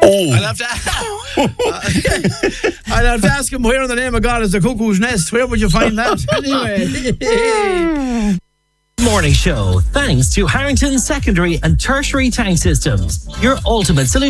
I'll have to ask him where in the name of God is the cuckoo's nest. Where would you find that? Anyway. Morning show, thanks to Harrington Secondary and Tertiary Tank Systems, your ultimate solution.